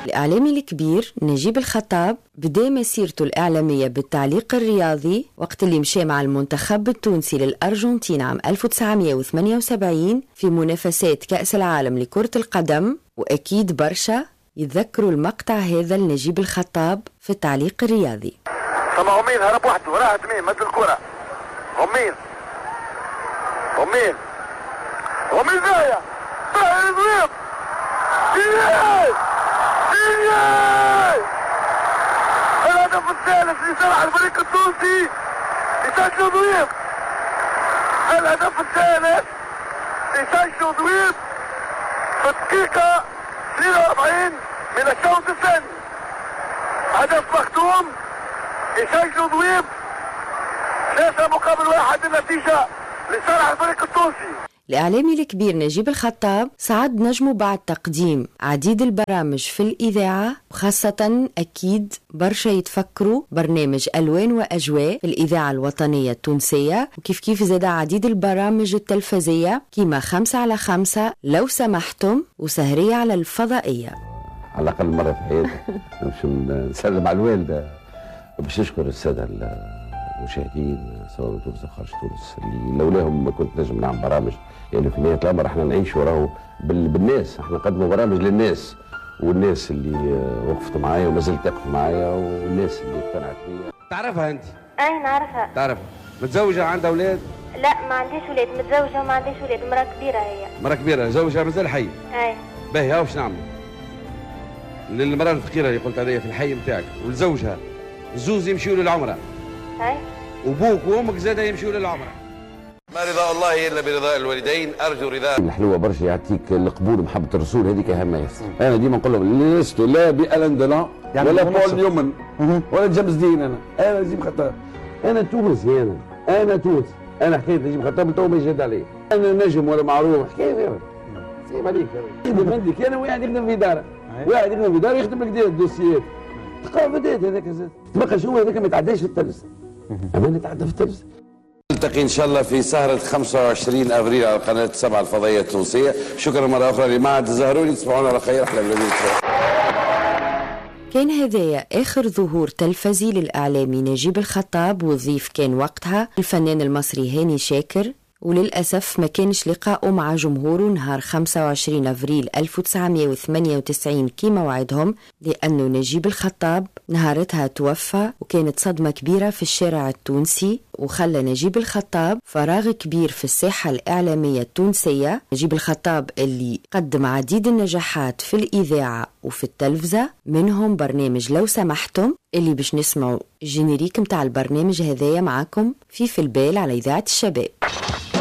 الإعلامي الكبير نجيب الخطاب بدأ مسيرته الإعلامية بالتعليق الرياضي وقت اللي مشى مع المنتخب التونسي للأرجنتين عام 1978 في منافسات كأس العالم لكرة القدم، وأكيد برشا يتذكروا المقطع هذا لنجيب الخطاب في التعليق الرياضي. ثم غميل هرب وحده راح تميم مد الكرة. غميل زايا ضيف الهدف الثالث لصالح الفريق التونسي لسجل ضيف. الهدف الثالث لسجل ضيف في الدقيقة 42 من الشوط الثاني. هدف مختوم لسجل ضيف 3-1 النتيجة لصالح الفريق التونسي. الإعلامي الكبير نجيب الخطاب صعد نجمه بعد تقديم عديد البرامج في الإذاعة، وخاصة أكيد برشا يتفكروا برنامج ألوان وأجواء في الإذاعة الوطنية التونسية، وكيف زاد عديد البرامج التلفزية كيما 5على5 لو سمحتم وسهرية على الفضائية. على الأقل مرة في حياتي باش نسلم على الوالدة باش نشكر السادة المشاهدين سواء من تونس أو خارج تونس اللي لولاهم ما كنت نجم نعمل برامج. يعني في نهاية الأمر احنا نعيش وراهو بالناس، احنا نقدموا برامج للناس، والناس اللي وقفت معايا وما زلت تقف معايا، والناس اللي اقتنعت بيا. تعرفها أنت؟ أي نعرفها. تعرفها. متزوجة عندها أولاد؟ لا ما عنديش أولاد، متزوجة وما عنديش أولاد، مرأة كبيرة هي. مرأة كبيرة، زوجها مازال حي؟ أي. باهي ها وش نعمل؟ للمرأة الفقيرة اللي قلت عليها في الحي نتاعك ولزوجها الزوز يمشيوا للعمرة. أي. وبوك وأمك زادا يمشيوا للعمرة. ما رضا الله إلا برضاء الوالدين، أرجو رضا. الحلوة برشا يعطيك القبول ومحبة الرسول، هذيك أهم ياسر. أنا ديما نقول لهم لست لا بألان دلان يعني ولا بول نيومن ولا جيمس دين، أنا نجيب خطاب، أنا تونسي، أنا تونسي، أنا حكاية نجيب خطاب تو ما يجد علي، أنا نجم ولا معروف حكاية غير سيب عليك. يخدم عندك أنا واحد يخدم في دارة، واحد يخدم في دارة يخدم لك الدوسيات تقابلات هذاك زاد تبقى شو هذاك ما يتعداش في التلفزة، أما نتعدى في التلفزة. نلتقي إن شاء الله في سهرة 25 أبريل على قناة 7 الفضائية التونسية. شكرا مرة أخرى لمعهد الزهروني، تصبحون على خير. أحلى بلدين. كان هذايا آخر ظهور تلفزي للإعلامي نجيب الخطاب، والضيف كان وقتها الفنان المصري هاني شاكر، وللأسف ما كانش لقاءه مع جمهوره نهار 25 أفريل 1998 كيما وعدهم، لأنه نجيب الخطاب نهارتها توفى، وكانت صدمة كبيرة في الشارع التونسي، وخلى نجيب الخطاب فراغ كبير في الساحة الإعلامية التونسية. نجيب الخطاب اللي قدم عديد النجاحات في الإذاعة وفي التلفزة، منهم برنامج لو سمحتم اللي باش نسمعوا الجينيريك متاع البرنامج هذايا معاكم في البال على إذاعة الشباب.